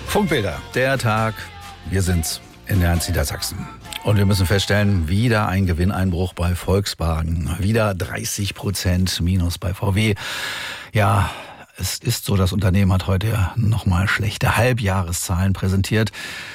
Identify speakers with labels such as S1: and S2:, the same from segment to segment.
S1: Funkbilder, der Tag, wir sind's in der Niedersachsen. Und wir müssen feststellen, wieder ein Gewinneinbruch bei Volkswagen, wieder 30% Minus bei VW. Ja, es ist so, das Unternehmen hat heute nochmal schlechte Halbjahreszahlen präsentiert.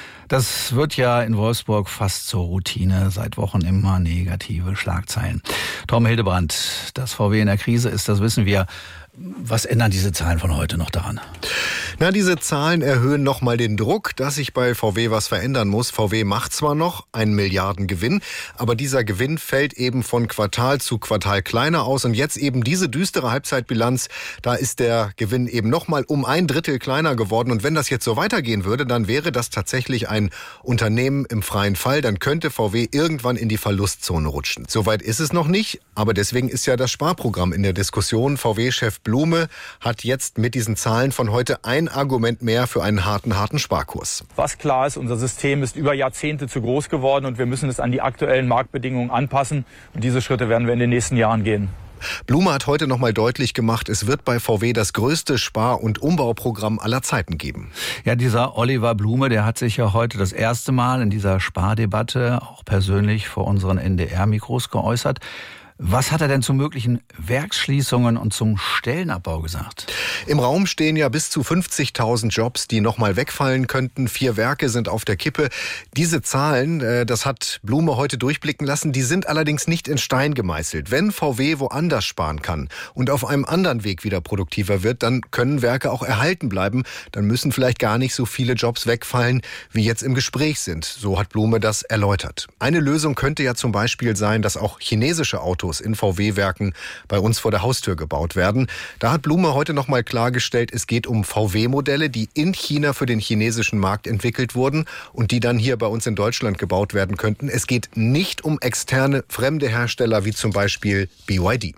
S1: Das wird ja in Wolfsburg fast zur Routine, seit Wochen immer negative Schlagzeilen. Tom Hildebrand, dass VW in der Krise ist, das wissen wir. Was ändern diese Zahlen von heute noch daran?
S2: Na, diese Zahlen erhöhen nochmal den Druck, dass sich bei VW was verändern muss. VW macht zwar noch einen Milliardengewinn, aber dieser Gewinn fällt eben von Quartal zu Quartal kleiner aus. Und jetzt eben diese düstere Halbzeitbilanz, da ist der Gewinn eben nochmal um 1/3 kleiner geworden. Und wenn das jetzt so weitergehen würde, dann wäre das tatsächlich ein Unternehmen im freien Fall. Dann könnte VW irgendwann in die Verlustzone rutschen. Soweit ist es noch nicht, aber deswegen ist ja das Sparprogramm in der Diskussion. VW-Chef Blume hat jetzt mit diesen Zahlen von heute ein Argument mehr für einen harten Sparkurs.
S3: Was klar ist, unser System ist über Jahrzehnte zu groß geworden und wir müssen es an die aktuellen Marktbedingungen anpassen. Und diese Schritte werden wir in den nächsten Jahren gehen.
S2: Blume hat heute nochmal deutlich gemacht, es wird bei VW das größte Spar- und Umbauprogramm aller Zeiten geben.
S1: Ja, dieser Oliver Blume, der hat sich ja heute das erste Mal in dieser Spardebatte auch persönlich vor unseren NDR-Mikros geäußert. Was hat er denn zu möglichen Werksschließungen und zum Stellenabbau gesagt?
S2: Im Raum stehen ja bis zu 50.000 Jobs, die nochmal wegfallen könnten. 4 Werke sind auf der Kippe. Diese Zahlen, das hat Blume heute durchblicken lassen, die sind allerdings nicht in Stein gemeißelt. Wenn VW woanders sparen kann und auf einem anderen Weg wieder produktiver wird, dann können Werke auch erhalten bleiben. Dann müssen vielleicht gar nicht so viele Jobs wegfallen, wie jetzt im Gespräch sind. So hat Blume das erläutert. Eine Lösung könnte ja zum Beispiel sein, dass auch chinesische Autos in VW-Werken bei uns vor der Haustür gebaut werden. Da hat Blume heute nochmal klargestellt, es geht um VW-Modelle, die in China für den chinesischen Markt entwickelt wurden und die dann hier bei uns in Deutschland gebaut werden könnten. Es geht nicht um externe, fremde Hersteller wie zum Beispiel BYD.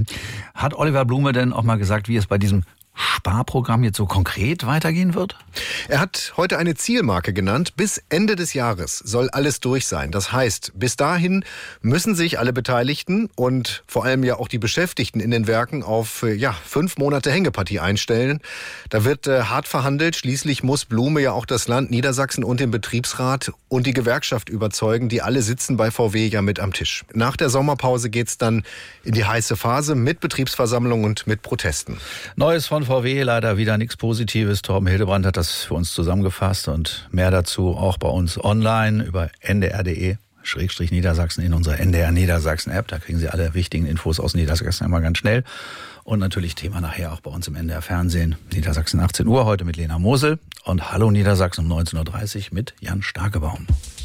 S1: Hat Oliver Blume denn auch mal gesagt, wie es bei diesem Sparprogramm jetzt so konkret weitergehen wird?
S2: Er hat heute eine Zielmarke genannt. Bis Ende des Jahres soll alles durch sein. Das heißt, bis dahin müssen sich alle Beteiligten und vor allem ja auch die Beschäftigten in den Werken auf 5 Monate Hängepartie einstellen. Da wird hart verhandelt. Schließlich muss Blume ja auch das Land Niedersachsen und den Betriebsrat und die Gewerkschaft überzeugen. Die alle sitzen bei VW ja mit am Tisch. Nach der Sommerpause geht's dann in die heiße Phase mit Betriebsversammlung und mit Protesten.
S1: Neues von VW, leider wieder nichts Positives. Torben Hildebrand hat das für uns zusammengefasst und mehr dazu auch bei uns online über ndr.de/Niedersachsen in unserer NDR Niedersachsen App. Da kriegen Sie alle wichtigen Infos aus Niedersachsen immer ganz schnell. Und natürlich Thema nachher auch bei uns im NDR Fernsehen. Niedersachsen 18 Uhr, heute mit Lena Mosel. Und Hallo Niedersachsen um 19.30 Uhr mit Jan Starkebaum.